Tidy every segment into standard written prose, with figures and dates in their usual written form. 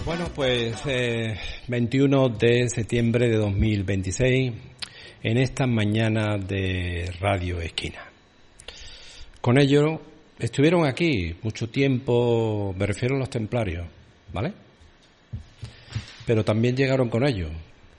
Bueno, pues 21 de septiembre de 2026, en esta mañana de Radio Esquina. Con ello estuvieron aquí mucho tiempo, me refiero a los templarios, ¿vale? Pero también llegaron con ellos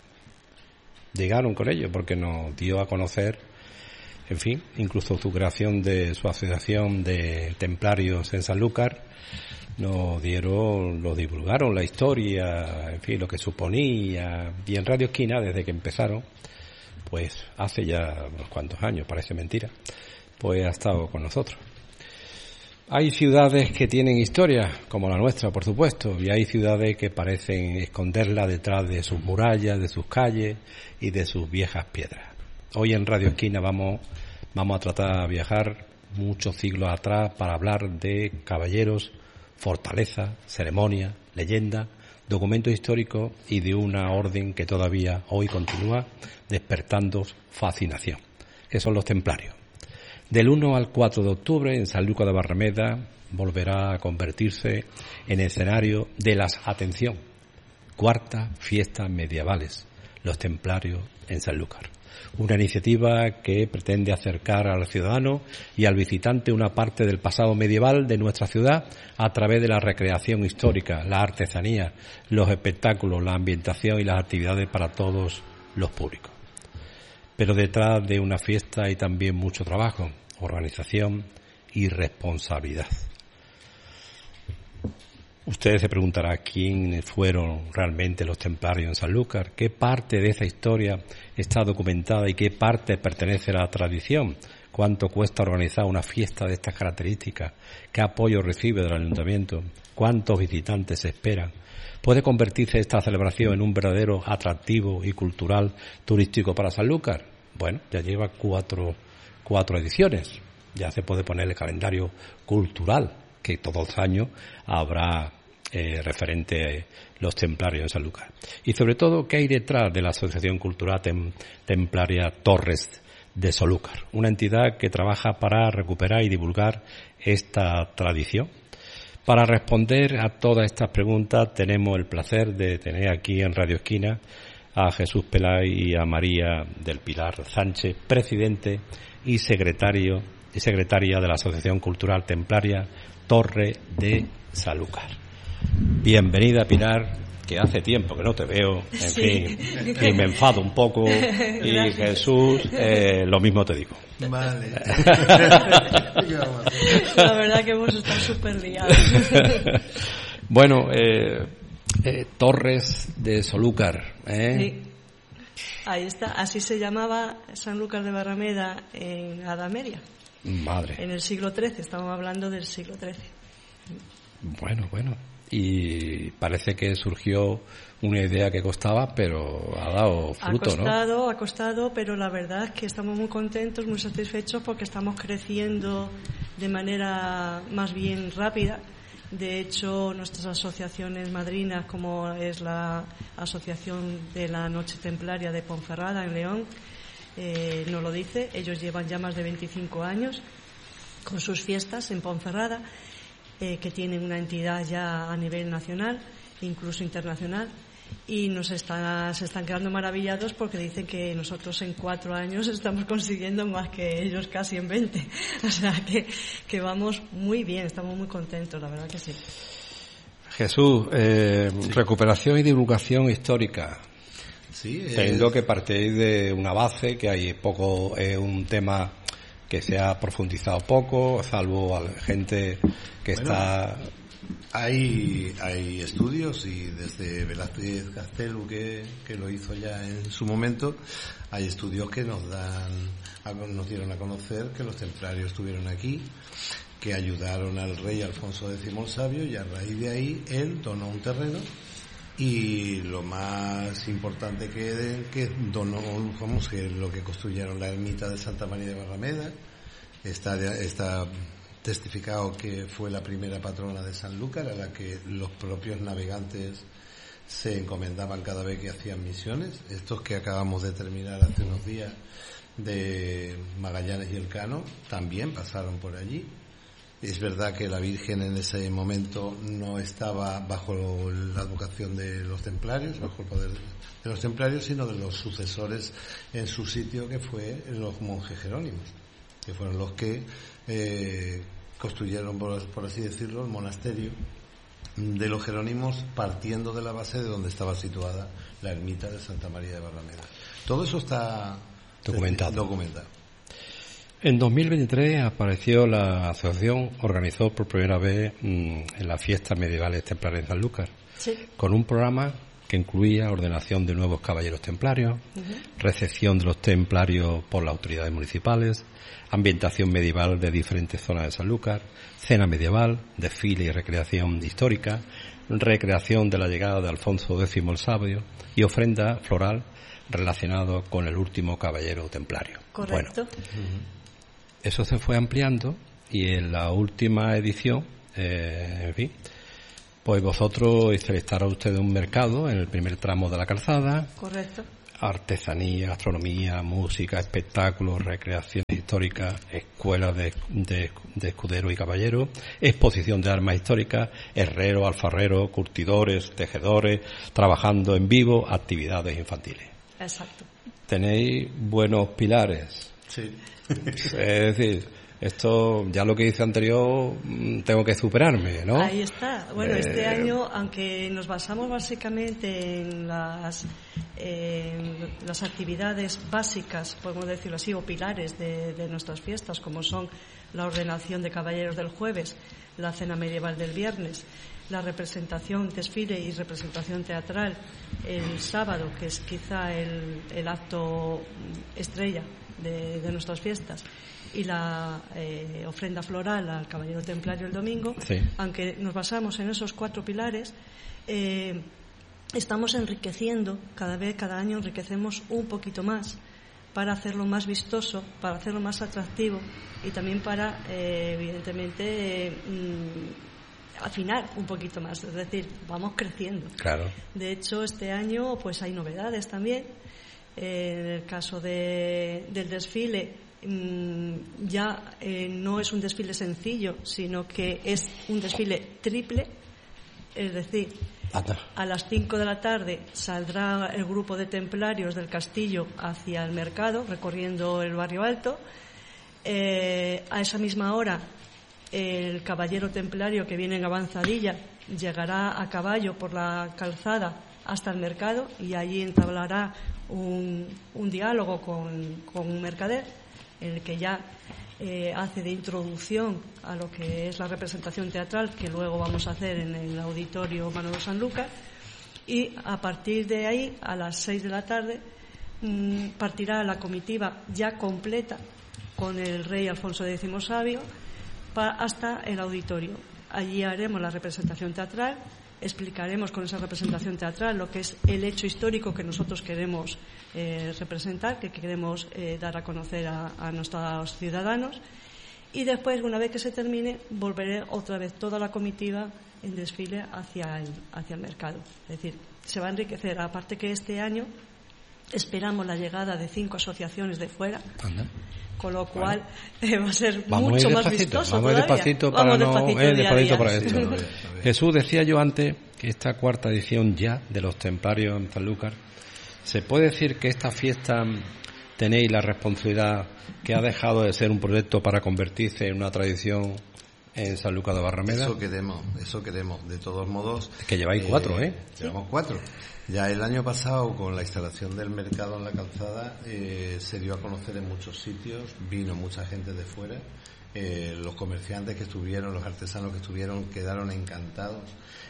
porque nos dio a conocer, en fin, incluso su creación de su asociación de templarios en Sanlúcar. Nos divulgaron la historia, en fin, lo que suponía. Y en Radio Esquina, desde que empezaron, pues hace ya unos cuantos años, parece mentira, pues ha estado con nosotros. Hay ciudades que tienen historia, como la nuestra, por supuesto, y hay ciudades que parecen esconderla detrás de sus murallas, de sus calles y de sus viejas piedras. Hoy en Radio Esquina vamos a tratar de viajar muchos siglos atrás para hablar de caballeros, fortaleza, ceremonia, leyenda, documentos históricos y de una orden que todavía hoy continúa despertando fascinación, que son los templarios. Del 1 al 4 de octubre en Sanlúcar de Barrameda volverá a convertirse en escenario de las, atención, cuartas fiestas medievales, los templarios en Sanlúcar. Una iniciativa que pretende acercar al ciudadano y al visitante una parte del pasado medieval de nuestra ciudad a través de la recreación histórica, la artesanía, los espectáculos, la ambientación y las actividades para todos los públicos. Pero detrás de una fiesta hay también mucho trabajo, organización y responsabilidad. Ustedes se preguntarán quiénes fueron realmente los templarios en Sanlúcar, qué parte de esa historia está documentada y qué parte pertenece a la tradición, cuánto cuesta organizar una fiesta de estas características, qué apoyo recibe del ayuntamiento, cuántos visitantes se esperan. ¿Puede convertirse esta celebración en un verdadero atractivo y cultural turístico para Sanlúcar? Bueno, ya lleva cuatro ediciones, ya se puede poner el calendario cultural, que todos los años habrá referente a los templarios en Sanlúcar. Y sobre todo, ¿qué hay detrás de la Asociación Cultural Templaria Torres de Sanlúcar? Una entidad que trabaja para recuperar y divulgar esta tradición. Para responder a todas estas preguntas tenemos el placer de tener aquí en Radio Esquina a Jesús Pelay y a María del Pilar Sánchez, presidente y secretaria de la Asociación Cultural Templaria Torre de Sanlúcar. Bienvenida, Pilar, que hace tiempo que no te veo, en fin, y me enfado un poco. Y Jesús, lo mismo te digo. Vale. La verdad que hemos estado súper liados. Bueno, Torres de Sanlúcar, Sí. Ahí está, así se llamaba Sanlúcar de Barrameda en la Edad Media. Madre. En el siglo XIII, estamos hablando del siglo XIII. Bueno. Y parece que surgió una idea que costaba, pero ha dado fruto, ¿no? Ha costado, pero la verdad es que estamos muy contentos, muy satisfechos porque estamos creciendo de manera más bien rápida. De hecho, nuestras asociaciones madrinas, como es la Asociación de la Noche Templaria de Ponferrada, en León, nos lo dice. Ellos llevan ya más de 25 años con sus fiestas en Ponferrada, que tienen una entidad ya a nivel nacional, incluso internacional, y se están quedando maravillados porque dicen que nosotros en 4 años estamos consiguiendo más que ellos casi en 20. O sea que vamos muy bien, estamos muy contentos, la verdad que sí. Jesús, recuperación y divulgación histórica. Sí, Teniendo que partir de una base que hay poco, es un tema que se ha profundizado poco, salvo a gente que está... Hay estudios, y desde Velázquez Castelu, que lo hizo ya en su momento, hay estudios que nos dieron a conocer que los templarios estuvieron aquí, que ayudaron al rey Alfonso X el Sabio, y a raíz de ahí él donó un terreno. Y lo más importante que donó, que lo que construyeron la ermita de Santa María de Barrameda, está testificado que fue la primera patrona de Sanlúcar, a la que los propios navegantes se encomendaban cada vez que hacían misiones. Estos que acabamos de terminar hace unos días de Magallanes y Elcano también pasaron por allí. Es verdad que la Virgen en ese momento no estaba bajo la advocación de los templarios, bajo el poder de los templarios, sino de los sucesores en su sitio, que fue los monjes jerónimos, que fueron los que construyeron, por así decirlo, el monasterio de los jerónimos, partiendo de la base de donde estaba situada la ermita de Santa María de Barrameda. Todo eso está documentado. En 2023 apareció la asociación, organizó por primera vez en las fiestas medievales templarias en Sanlúcar, sí, con un programa que incluía ordenación de nuevos caballeros templarios, recepción de los templarios por las autoridades municipales, ambientación medieval de diferentes zonas de Sanlúcar, cena medieval, desfile y recreación histórica, recreación de la llegada de Alfonso X el Sabio y ofrenda floral relacionado con el último caballero templario. Correcto. Bueno, eso se fue ampliando y en la última edición, en fin, pues vosotros instalaron ustedes un mercado en el primer tramo de la calzada. Correcto. Artesanía, gastronomía, música, espectáculos, recreaciones históricas, escuelas de escuderos y caballeros, exposición de armas históricas, herreros, alfarreros, curtidores, tejedores, trabajando en vivo, actividades infantiles. Exacto. Tenéis buenos pilares. Sí. Es decir, esto, ya lo que hice anterior, tengo que superarme, ¿no? Ahí está. Bueno, este año, aunque nos basamos básicamente en las actividades básicas, podemos decirlo así, o pilares de nuestras fiestas, como son la ordenación de caballeros del jueves, la cena medieval del viernes, la representación, desfile y representación teatral el sábado, que es quizá el acto estrella de nuestras fiestas, y la ofrenda floral al caballero templario el domingo. Sí. Aunque nos basamos en esos 4 pilares, estamos enriqueciendo, cada año enriquecemos un poquito más para hacerlo más vistoso, para hacerlo más atractivo y también para, evidentemente, afinar un poquito más, es decir, vamos creciendo. Claro. De hecho, este año pues hay novedades también. En el caso del desfile, ya no es un desfile sencillo, sino que es un desfile triple, es decir, a las 5 de la tarde saldrá el grupo de templarios del castillo hacia el mercado, recorriendo el barrio alto. A esa misma hora, el caballero templario que viene en avanzadilla llegará a caballo por la calzada hasta el mercado y allí entablará un diálogo con un mercader, en el que ya hace de introducción a lo que es la representación teatral que luego vamos a hacer en el auditorio Manolo Sanlúcar, y a partir de ahí, a las 6 de la tarde, partirá la comitiva ya completa con el rey Alfonso X Sabio hasta el auditorio. Allí haremos la representación teatral, explicaremos con esa representación teatral lo que es el hecho histórico que nosotros queremos representar, que queremos dar a conocer a nuestros ciudadanos, y después, una vez que se termine, volveré otra vez toda la comitiva en desfile hacia el mercado. Es decir, se va a enriquecer. Aparte que este año esperamos la llegada de 5 asociaciones de fuera. Anda. Con lo cual va a ser mucho más vistoso. Vamos despacito para esto. Jesús, decía yo antes que esta 4ª edición ya de los templarios en Sanlúcar, ¿se puede decir que esta fiesta tenéis la responsabilidad que ha dejado de ser un proyecto para convertirse en una tradición en Sanlúcar de Barrameda? Eso queremos. De todos modos... Es que lleváis 4, ¿eh? Llevamos 4. Ya el año pasado, con la instalación del mercado en la calzada, se dio a conocer en muchos sitios, vino mucha gente de fuera, los comerciantes que estuvieron, los artesanos que estuvieron, quedaron encantados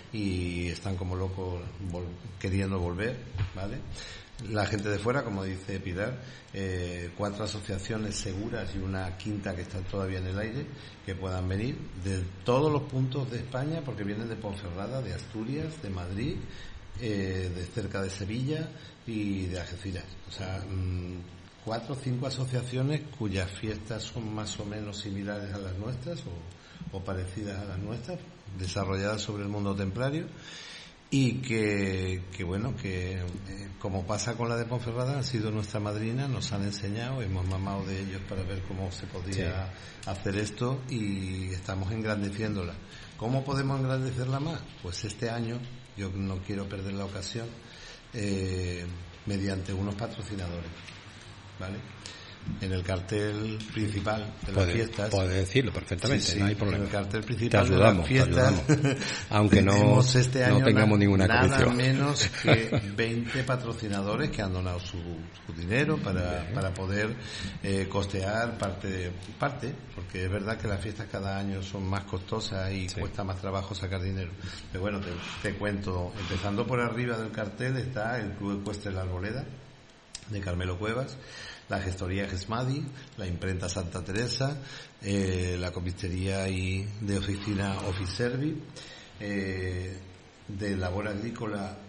y están como locos queriendo volver, ¿vale? La gente de fuera, como dice Pilar, 4 asociaciones seguras y una 5ª que está todavía en el aire, que puedan venir de todos los puntos de España, porque vienen de Ponferrada, de Asturias, de Madrid, de cerca de Sevilla y de Algeciras. O sea, 4 o 5 asociaciones cuyas fiestas son más o menos similares a las nuestras o parecidas a las nuestras, desarrolladas sobre el mundo templario, y que como pasa con la de Ponferrada, ha sido nuestra madrina, nos han enseñado, hemos mamado de ellos para ver cómo se podía hacer esto y estamos engrandeciéndola. ¿Cómo podemos engrandecerla más? Pues este año, yo no quiero perder la ocasión, mediante unos patrocinadores, ¿vale? En el cartel principal de las fiestas. Puede decirlo perfectamente, sí, no hay problema. En el cartel principal de las fiestas. Aunque no tengamos ninguna nada condición. menos que 20 patrocinadores que han donado su dinero para poder costear parte, porque es verdad que las fiestas cada año son más costosas y cuesta más trabajo sacar dinero. Pero bueno, te cuento, empezando por arriba del cartel está el Club Ecuestre La Arboleda de Carmelo Cuevas, la gestoría Gesmadi, la imprenta Santa Teresa, la copistería de oficina Ofiservi, de labor agrícola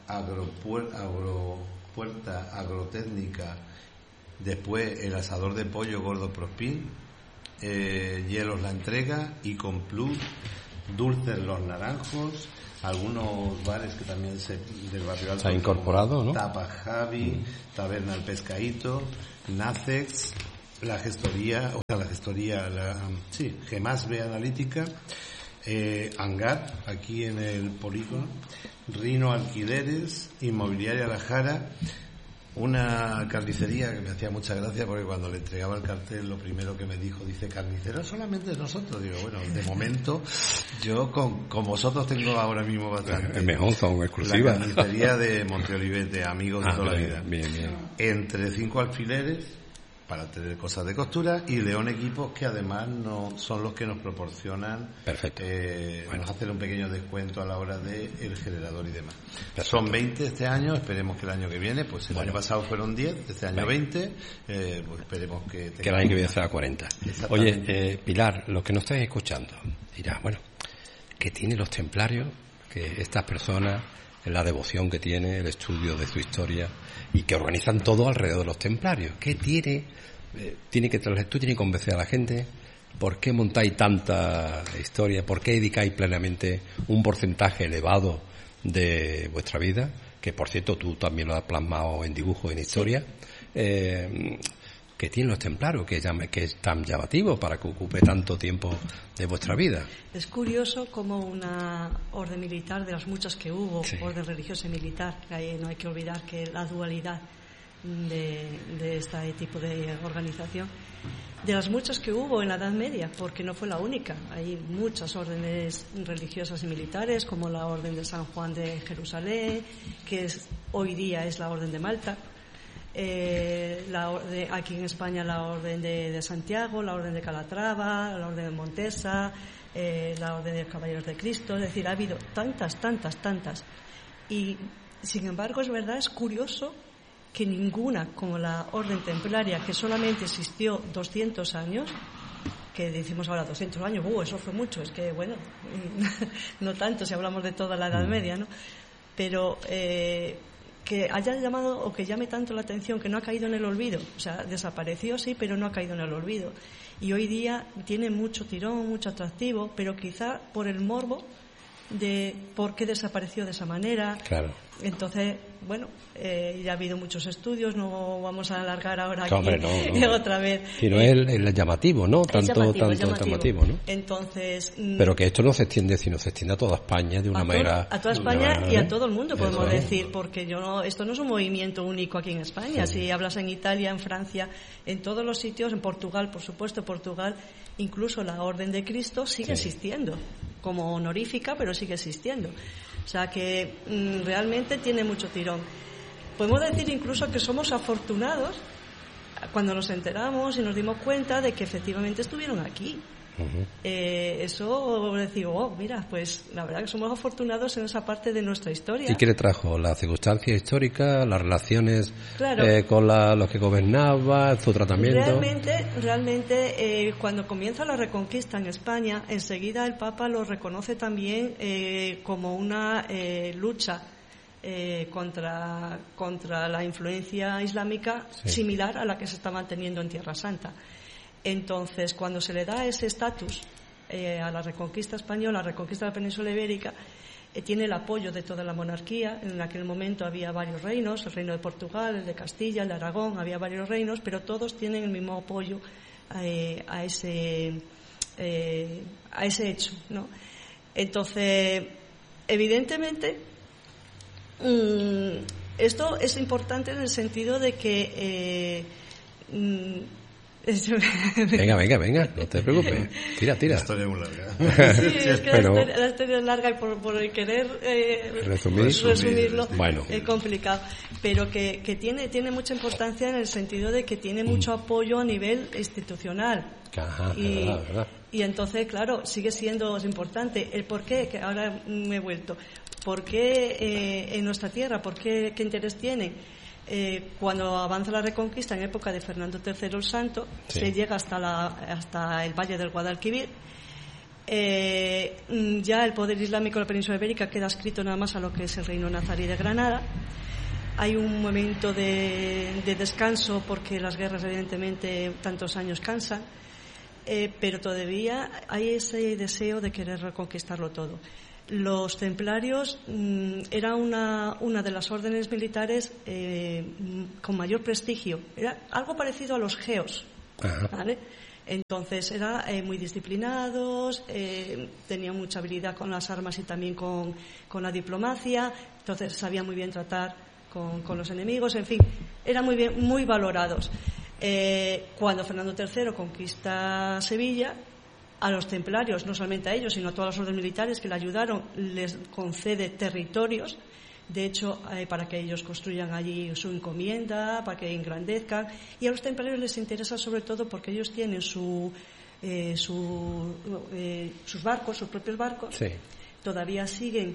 Agropuerta Agrotécnica, después el asador de pollo Gordo Prospín, Hielos La Entrega, Icon Plus, Dulces Los Naranjos, algunos bares que también del barrio alto se ha incorporado, ¿no? Tapa Javi, Taberna El Pescadito, Nacex, la gestoría Gemasbe Analítica, Hangar, aquí en el polígono, Rino Alquileres, Inmobiliaria La Jara, una carnicería que me hacía mucha gracia porque cuando le entregaba el cartel lo primero que me dijo, dice, carnicero solamente nosotros. Digo, bueno, de momento yo con vosotros tengo ahora mismo bastante. Mejor son exclusivas. La carnicería de Monteolivete, amigos de toda la vida. Bien. Entre 5 alfileres para tener cosas de costura y León Equipos, que además no son los que nos proporcionan. Perfecto. Nos hacen un pequeño descuento a la hora de el generador y demás. Perfecto. Son 20 este año, esperemos que el año que viene, pues el año pasado fueron 10, este año 20, pues esperemos que el año que viene será 40. Oye, Pilar, los que nos estáis escuchando, dirás, bueno, ¿qué tienen los templarios? Que estas personas, la devoción que tiene, el estudio de su historia y que organizan todo alrededor de los templarios. ¿Qué tiene? Tú tienes que convencer a la gente. ¿Por qué montáis tanta historia? ¿Por qué dedicáis plenamente un porcentaje elevado de vuestra vida? Que, por cierto, tú también lo has plasmado en dibujo, en historia. ¿Qué tienen los templarios? Que es tan llamativo para que ocupe tanto tiempo de vuestra vida. Es curioso como una orden militar, de las muchas que hubo, orden religiosa y militar, no hay que olvidar que la dualidad de este tipo de organización, de las muchas que hubo en la Edad Media, porque no fue la única. Hay muchas órdenes religiosas y militares, como la Orden de San Juan de Jerusalén, que hoy día es la Orden de Malta. Aquí en España la Orden de Santiago, la Orden de Calatrava, la Orden de Montesa, la Orden de Caballeros de Cristo. Es decir, ha habido tantas. Y sin embargo, es verdad, es curioso que ninguna, como la Orden Templaria, que solamente existió 200 años, que decimos ahora 200 años, eso fue mucho, es que bueno, no tanto si hablamos de toda la Edad Media, ¿no? Pero que haya llamado o que llame tanto la atención, que no ha caído en el olvido, o sea, desapareció sí, pero no ha caído en el olvido, y hoy día tiene mucho tirón, mucho atractivo, pero quizá por el morbo de por qué desapareció de esa manera. Claro. Entonces, bueno, ya ha habido muchos estudios, no vamos a alargar ahora aquí otra vez. Pero es llamativo, ¿no? Tanto llamativo, ¿no? Entonces, pero que esto no se extiende, sino se extiende a toda España de una manera. A toda España y a todo el mundo, podemos decir, porque esto no es un movimiento único aquí en España. Sí. Si hablas en Italia, en Francia, en todos los sitios, en Portugal, por supuesto, incluso la Orden de Cristo sigue existiendo, como honorífica, pero sigue existiendo. O sea que realmente tiene mucho tirón. Podemos decir incluso que somos afortunados cuando nos enteramos y nos dimos cuenta de que efectivamente estuvieron aquí. Eso decimos, mira, pues la verdad que somos afortunados en esa parte de nuestra historia. ¿Y qué le trajo? ¿La circunstancia histórica, las relaciones con los que gobernaban, su tratamiento? Realmente cuando comienza la Reconquista en España, enseguida el Papa lo reconoce también como una lucha contra la influencia islámica similar a la que se está manteniendo en Tierra Santa. Entonces, cuando se le da ese estatus a la Reconquista española, a la Reconquista de la península ibérica, tiene el apoyo de toda la monarquía. En aquel momento había varios reinos, el reino de Portugal, el de Castilla, el de Aragón, había varios reinos, pero todos tienen el mismo apoyo a ese hecho, ¿no? Entonces, evidentemente, esto es importante en el sentido de que Venga, no te preocupes. Tira. La historia es muy larga. Sí, es que la historia es larga y por el querer resumirlo bueno, es complicado. Pero que tiene mucha importancia en el sentido de que tiene mucho apoyo a nivel institucional. Ajá, verdad. Y entonces, claro, sigue siendo importante. ¿El por qué? Que ahora me he vuelto. ¿Por qué en nuestra tierra? ¿Por qué? ¿Qué interés tiene? Cuando avanza la Reconquista en época de Fernando III el Santo, sí, se llega hasta el Valle del Guadalquivir. Ya el poder islámico de la península ibérica queda adscrito nada más a lo que es el reino nazarí de Granada. Hay un momento de descanso porque las guerras evidentemente tantos años cansan, pero todavía hay ese deseo de querer reconquistarlo todo. Los templarios era una de las órdenes militares con mayor prestigio. Era algo parecido a los geos, ¿vale? Entonces eran muy disciplinados, tenían mucha habilidad con las armas y también con la diplomacia. Entonces sabían muy bien tratar con los enemigos. En fin, eran muy valorados. Cuando Fernando III conquista Sevilla, a los templarios, no solamente a ellos, sino a todas las órdenes militares que le ayudaron, les concede territorios, de hecho, para que ellos construyan allí su encomienda, para que engrandezcan, y a los templarios les interesa sobre todo porque ellos tienen sus barcos, sus propios barcos, sí, todavía siguen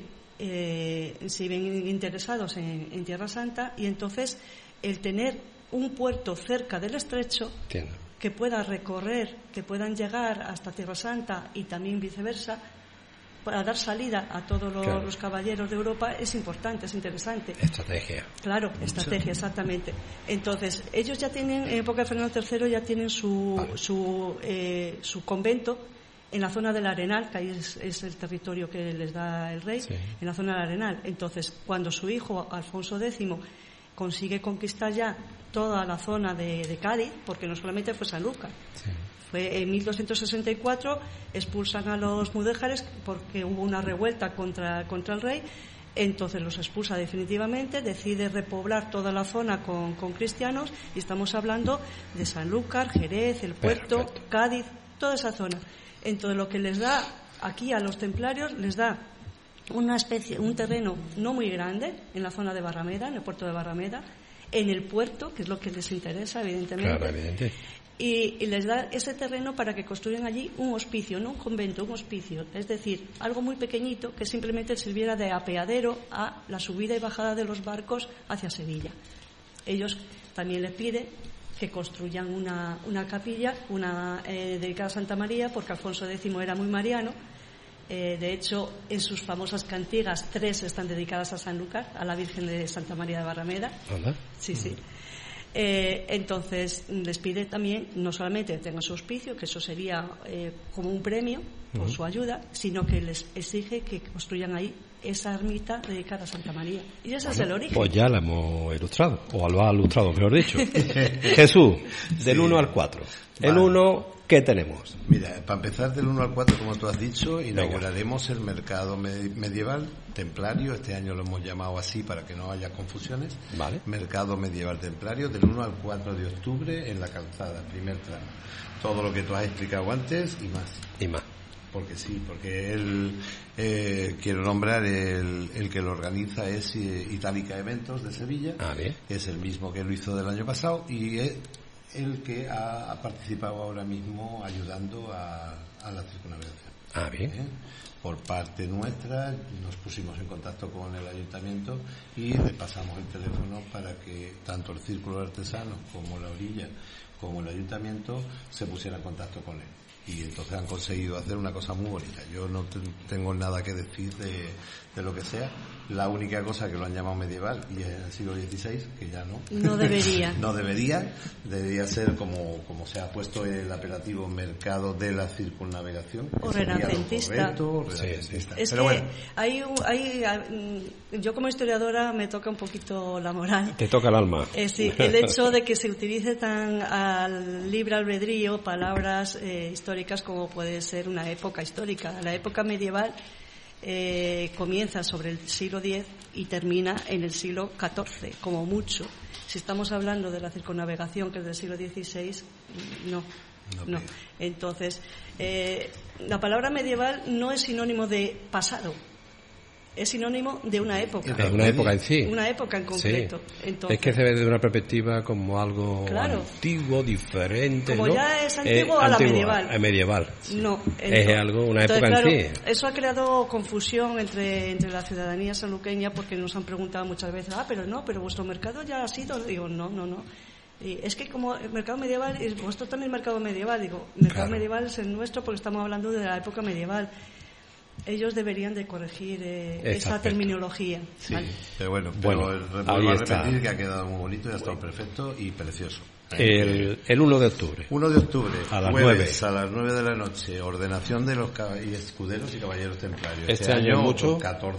interesados en Tierra Santa, y entonces el tener un puerto cerca del estrecho, entiendo, que pueda recorrer, que puedan llegar hasta Tierra Santa y también viceversa, para dar salida a todos los caballeros de Europa, es importante, es interesante. Estrategia. Claro, estrategia, exactamente. Entonces, ellos ya tienen, en época de Fernando III, ya tienen su convento en la zona del Arenal, que ahí es el territorio que les da el rey, sí, en la zona del Arenal. Entonces, cuando su hijo, Alfonso X, consigue conquistar ya toda la zona de Cádiz, porque no solamente fue Sanlúcar, sí, fue en 1264, expulsan a los mudéjares porque hubo una revuelta contra el rey. Entonces los expulsa definitivamente, decide repoblar toda la zona con cristianos, y estamos hablando de Sanlúcar, Jerez, el Puerto, perfecto, Cádiz, toda esa zona. Entonces lo que les da aquí a los templarios, les da un terreno no muy grande en la zona de Barrameda, en el puerto de Barrameda, en el puerto, que es lo que les interesa, evidentemente. Claro, evidente. Y les da ese terreno para que construyan allí un hospicio, no un convento, un hospicio. Es decir, algo muy pequeñito que simplemente sirviera de apeadero a la subida y bajada de los barcos hacia Sevilla. Ellos también les piden que construyan una capilla, dedicada a Santa María, porque Alfonso X era muy mariano. De hecho, en sus famosas cantigas, 3 están dedicadas a Sanlúcar, a la Virgen de Santa María de Barrameda. ¿Verdad? Sí, sí. Entonces les pide también no solamente que tengan su hospicio, que eso sería como un premio por su ayuda, sino que les exige que construyan ahí esa ermita dedicada a Santa María. Y ese es el origen. Pues ya la hemos ilustrado, o lo ha ilustrado, mejor dicho. Jesús, del 1 al 4. Vale. El 1, ¿qué tenemos? Mira, para empezar del 1 al 4, como tú has dicho, inauguraremos el mercado medieval templario. Este año lo hemos llamado así para que no haya confusiones. Vale. Mercado medieval templario del 1 al 4 de octubre en la calzada, primer tramo. Todo lo que tú has explicado antes y más. Y más. Porque sí, porque él, quiero nombrar, el que lo organiza es Itálica Eventos de Sevilla. Ah, bien. Es el mismo que lo hizo del año pasado y es el que ha participado ahora mismo ayudando a la circunnavegación. Ah, bien. Por parte nuestra nos pusimos en contacto con el ayuntamiento y le pasamos el teléfono para que tanto el Círculo de Artesanos como la orilla como el ayuntamiento se pusieran en contacto con él. y entonces han conseguido hacer una cosa muy bonita. Yo no tengo nada que decir de lo que sea. La única cosa que lo han llamado medieval y es en el siglo XVI, que ya no debería. No debería ser como se ha puesto el apelativo mercado de la circunnavegación, o renacentista. Es pero que bueno, yo como historiadora me toca un poquito la moral. Te toca el alma. Sí, el hecho de que se utilice tan al libre albedrío palabras históricas como puede ser una época histórica. La época medieval comienza sobre el siglo X y termina en el siglo XIV, como mucho. Si estamos hablando de la circunnavegación, que es del siglo XVI, no. Entonces, la palabra medieval no es sinónimo de pasado, es sinónimo de una época. De una época en sí. Una época en concreto. Sí. Entonces, es que se ve desde una perspectiva como algo antiguo, diferente, como ¿no? ya es antiguo a la medieval. Medieval. Sí. No. Es algo, una época claro, en sí. Eso ha creado confusión entre la ciudadanía sanluqueña, porque nos han preguntado muchas veces, pero vuestro mercado ya ha sido. Digo, no. Y es que como el mercado medieval, vuestro también mercado medieval, digo, el mercado medieval es el nuestro porque estamos hablando de la época medieval. Ellos deberían de corregir esa terminología. Sí, ¿vale? Pero bueno, vuelvo a repetir que ha quedado muy bonito y ha estado perfecto y precioso. El 1 de octubre. 1 de octubre, a las jueves, 9. A las 9 de la noche, ordenación de los escuderos y caballeros templarios. Este año mucho.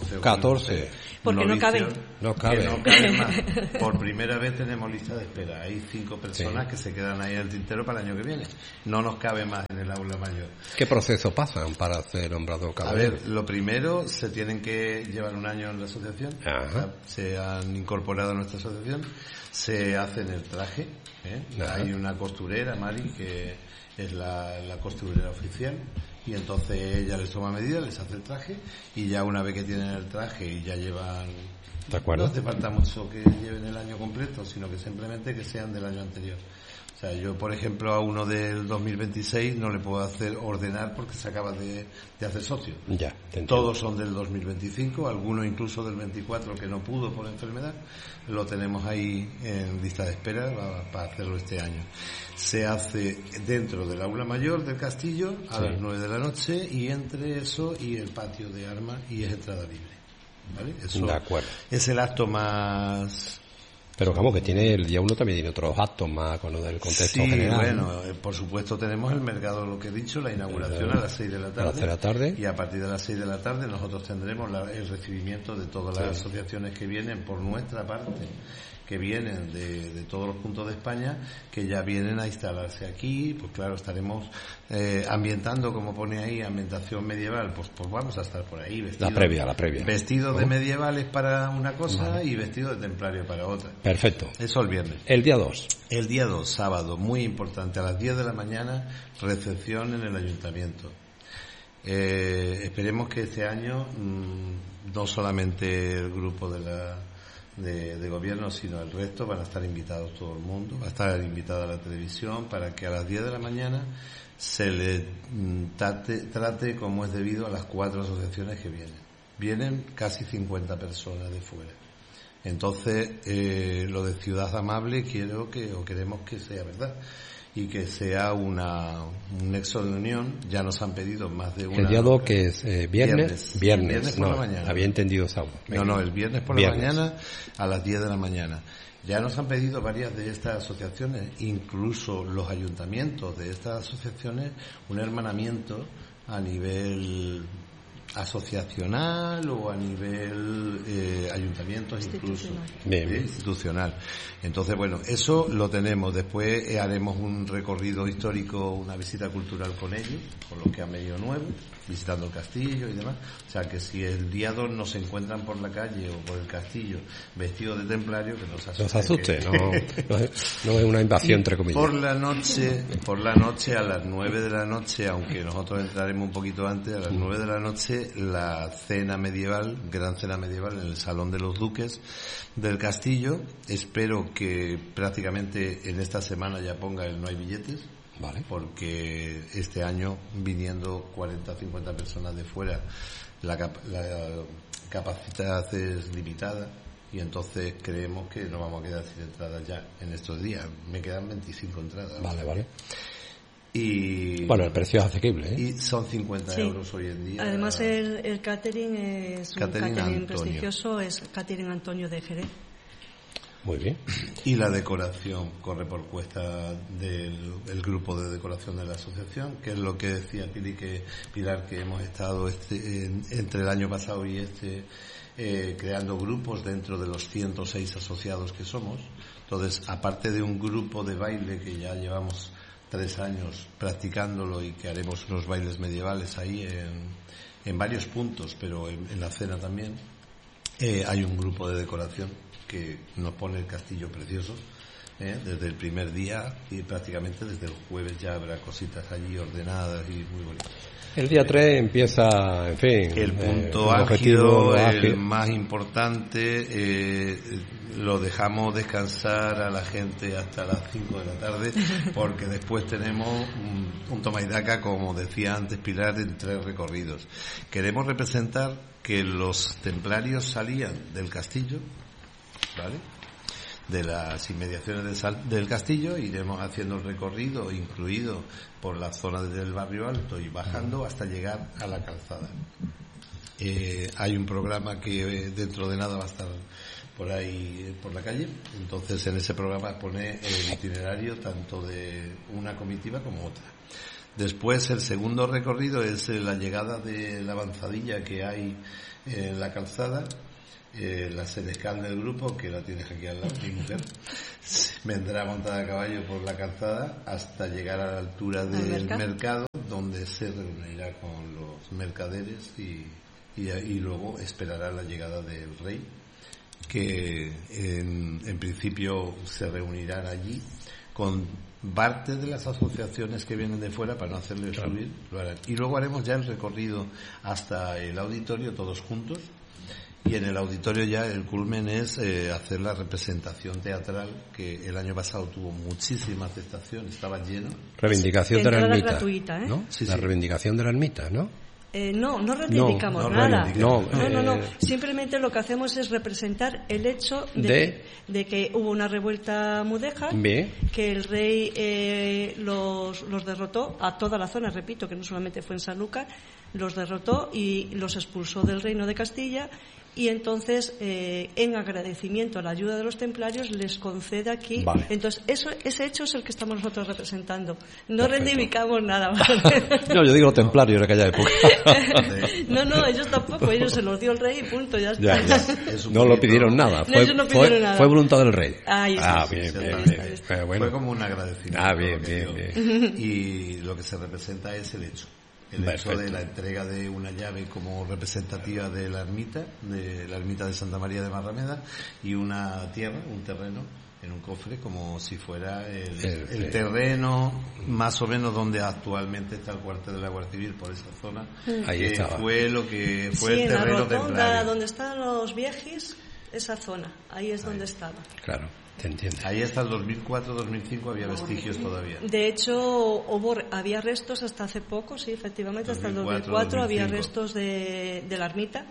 14. Porque no caben. No caben más. Por primera vez tenemos lista de espera. Hay 5 personas que se quedan ahí en el tintero para el año que viene. No nos cabe más en el aula mayor. ¿Qué proceso pasan para ser nombrado caballero? A ver, lo primero, se tienen que llevar un año en la asociación. Se han incorporado a nuestra asociación. Se hacen el traje. Hay una costurera, Mari, que es la costurera oficial, y entonces ella les toma medidas, les hace el traje, y ya una vez que tienen el traje y ya llevan... ¿De acuerdo? No hace falta mucho que lleven el año completo, sino que simplemente que sean del año anterior. O sea, yo, por ejemplo, a uno del 2026 no le puedo hacer ordenar porque se acaba de hacer socio. Ya, todos son del 2025, algunos incluso del 24 que no pudo por enfermedad. Lo tenemos ahí en lista de espera para hacerlo este año. Se hace dentro del aula mayor del castillo a las 9 de la noche, y entre eso y el patio de armas, y es entrada libre. ¿Vale? Eso de acuerdo. Es el acto más... Pero como que tiene el día 1 también tiene otros actos más con lo del contexto general. Bueno, por supuesto tenemos el mercado, lo que he dicho, la inauguración a las 6 de la tarde. A las 6 de la tarde. Y a partir de las 6 de la tarde nosotros tendremos el recibimiento de todas las asociaciones que vienen por nuestra parte, que vienen de todos los puntos de España, que ya vienen a instalarse aquí. Pues claro, estaremos ambientando, como pone ahí, ambientación medieval, pues vamos a estar por ahí vestidos. La previa. Vestidos de medievales para una cosa y vestidos de templario para otra. Perfecto. Eso el viernes. El día 2. El día 2, sábado, muy importante, a las 10 de la mañana, recepción en el ayuntamiento. Esperemos que este año no solamente el grupo de gobierno, sino el resto, van a estar invitados todo el mundo, va a estar invitada la televisión, para que a las 10 de la mañana se le trate como es debido a las 4 asociaciones que vienen. Vienen casi 50 personas de fuera. Entonces, lo de Ciudad Amable queremos que sea verdad, y que sea un nexo de unión. Ya nos han pedido más de una... El día 2, que es viernes por la mañana. Había entendido sábado. No, el viernes por la mañana a las 10 de la mañana. Ya nos han pedido varias de estas asociaciones, incluso los ayuntamientos de estas asociaciones, un hermanamiento a nivel asociacional o a nivel ayuntamientos incluso institucional. Entonces, bueno, eso lo tenemos. Después haremos un recorrido histórico, una visita cultural con ellos, con los que han venido nuevos, visitando el castillo y demás. O sea, que si el día 2 nos encuentran por la calle o por el castillo vestidos de templario, que nos asuste. No es una invasión, entre comillas. Por la noche a las 9 de la noche, aunque nosotros entraremos un poquito antes, a las 9 de la noche, la cena medieval, gran cena medieval en el Salón de los Duques del Castillo. Espero que prácticamente en esta semana ya ponga el no hay billetes. Vale. Porque este año, viniendo 40 o 50 personas de fuera, la capacidad es limitada, y entonces creemos que nos vamos a quedar sin entradas ya en estos días. Me quedan 25 entradas. Vale. Y bueno, el precio es asequible, ¿eh? Y son 50 euros hoy en día. Además, el catering es Catering un catering Antonio. prestigioso, es Catering Antonio de Jerez. Muy bien. Y la decoración corre por cuesta del grupo de decoración de la asociación, que es lo que decía Pilar, que hemos estado entre el año pasado y creando grupos dentro de los 106 asociados que somos. Entonces, aparte de un grupo de baile que ya llevamos 3 años practicándolo y que haremos unos bailes medievales ahí en varios puntos, pero en la cena también, hay un grupo de decoración que nos pone el castillo precioso, desde el primer día, y prácticamente desde el jueves ya habrá cositas allí ordenadas y muy bonitas. El día 3 empieza, en fin, el punto álgido, el más importante. Lo dejamos descansar a la gente hasta las 5 de la tarde, porque después tenemos un toma y daca, como decía antes Pilar, en 3 recorridos. Queremos representar que los templarios salían del castillo, ¿vale?, de las inmediaciones del castillo, iremos haciendo el recorrido incluido por la zona del barrio alto y bajando hasta llegar a la calzada. Hay un programa que dentro de nada va a estar por ahí por la calle, entonces en ese programa pone el itinerario tanto de una comitiva como otra. Después, el segundo recorrido es la llegada de la avanzadilla que hay en la calzada. La senescal del grupo, que la tienes aquí al lado, mi mujer, vendrá montada a caballo por la calzada hasta llegar a la altura del mercado, donde se reunirá con los mercaderes y luego esperará la llegada del rey, que en principio se reunirán allí con parte de las asociaciones que vienen de fuera, para no hacerles subir, lo harán. Y luego haremos ya el recorrido hasta el auditorio todos juntos. Y en el auditorio ya el culmen es hacer la representación teatral, que el año pasado tuvo muchísima aceptación, estaba lleno. Reivindicación de la ermita, gratuita, ¿eh? ¿no? Sí, la reivindicación de la ermita, ¿no? No reivindicamos nada. No. Simplemente lo que hacemos es representar el hecho de que hubo una revuelta mudéjar, que el rey los derrotó a toda la zona, repito, que no solamente fue en Sanlúcar, los derrotó y los expulsó del reino de Castilla. Y entonces, en agradecimiento a la ayuda de los templarios, les concede aquí. Vale. Entonces, ese hecho es el que estamos nosotros representando. No reivindicamos nada. No, yo digo templarios de aquella época. No, ellos tampoco. Ellos se los dio el rey y punto, ya está. Ya. No lo pidieron nada. Fue voluntad del rey. Ahí está. Bien. Fue como un agradecimiento. Bien. Y lo que se representa es el hecho. El hecho de la entrega de una llave como representativa de la ermita de Santa María de Marrameda, y una tierra, un terreno en un cofre, como si fuera el terreno más o menos donde actualmente está el cuartel de la Guardia Civil, por esa zona. Ahí que estaba. Fue lo que fue el terreno en la rotonda templario. Donde están los viejis, esa zona, ahí es donde estaba. Claro. Te entiendo. Ahí hasta el 2004-2005 había vestigios todavía. De hecho, había restos hasta hace poco, sí, efectivamente, hasta el 2004 había restos de la ermita,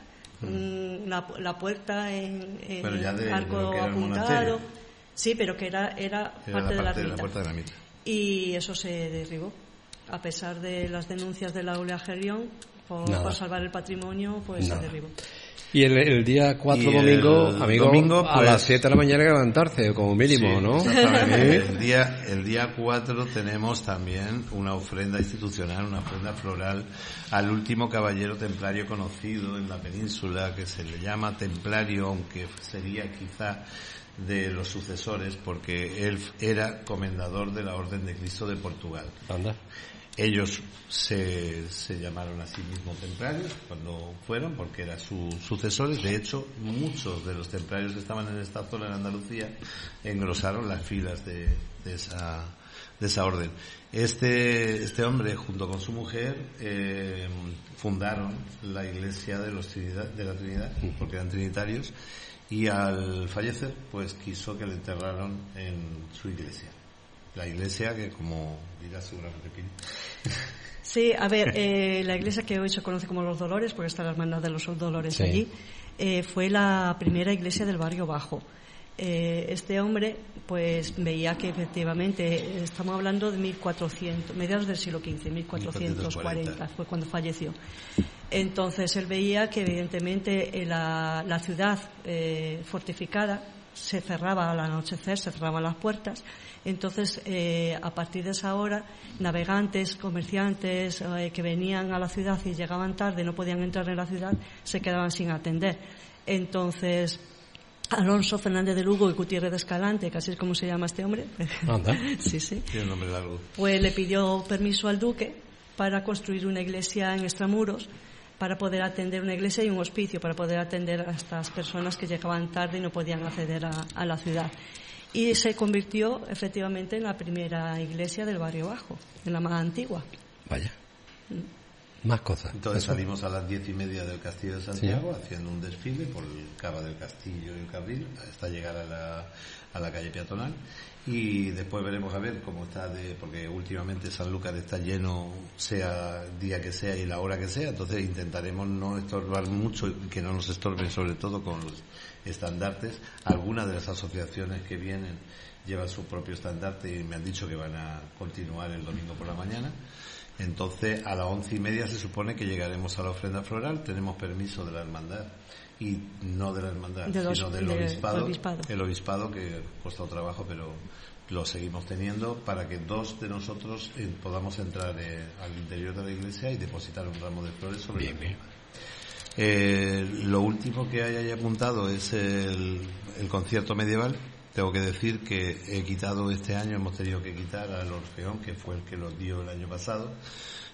la puerta en arco apuntado. Sí, pero que era parte de la ermita. Y eso se derribó. A pesar de las denuncias de la Gerión por salvar el patrimonio, pues se derribó. Y el día 4 domingo, pues, a las 7 de la mañana hay que levantarse, como mínimo, ¿no? Exactamente. El día 4 tenemos también una ofrenda institucional, una ofrenda floral al último caballero templario conocido en la península, que se le llama templario, aunque sería quizá de los sucesores, porque él era comendador de la Orden de Cristo de Portugal. Anda. Ellos se llamaron a sí mismos templarios cuando fueron, porque eran sus sucesores. De hecho, muchos de los templarios que estaban en esta zona en Andalucía engrosaron las filas de esa orden. Este hombre, junto con su mujer, fundaron la iglesia de la Trinidad, porque eran trinitarios, y al fallecer, pues quiso que le enterraron en su iglesia. La iglesia que, como dirás seguramente, Pili. Sí, a ver, la iglesia que hoy se conoce como Los Dolores, porque está la hermandad de los Dolores allí, fue la primera iglesia del barrio bajo. Este hombre pues veía que efectivamente estamos hablando de 1400, mediados del siglo XV, 1440 fue cuando falleció. Entonces él veía que evidentemente la ciudad fortificada se cerraba al anochecer, se cerraban las puertas. Entonces, a partir de esa hora, navegantes, comerciantes que venían a la ciudad y llegaban tarde, no podían entrar en la ciudad, se quedaban sin atender. Entonces, Alonso Fernández de Lugo y Gutiérrez de Escalante, que así es como se llama este hombre, sí, tiene un nombre largo, pues le pidió permiso al duque para construir una iglesia en Extramuros, para poder atender una iglesia y un hospicio, para poder atender a estas personas que llegaban tarde y no podían acceder a la ciudad. Y se convirtió efectivamente en la primera iglesia del Barrio Bajo, en la más antigua. Vaya. Más cosas. Entonces salimos a las 10:30 del Castillo de Santiago, haciendo un desfile por el Cava del Castillo y el Cabril hasta llegar a la calle peatonal, y después veremos a ver cómo está, porque últimamente Sanlúcar está lleno, sea el día que sea y la hora que sea. Entonces intentaremos no estorbar mucho y que no nos estorben, sobre todo con los estandartes. Algunas de las asociaciones que vienen llevan su propio estandarte y me han dicho que van a continuar el domingo por la mañana. Entonces a las 11:30 se supone que llegaremos a la ofrenda floral. Tenemos permiso de la hermandad, y no de la hermandad, sino del obispado. El obispado, que ha costado trabajo, pero lo seguimos teniendo, para que 2 de nosotros podamos entrar al interior de la iglesia y depositar un ramo de flores sobre la tumba. Lo último que hay ahí apuntado es el concierto medieval. Tengo que decir que he quitado este año, hemos tenido que quitar al Orfeón, que fue el que los dio el año pasado.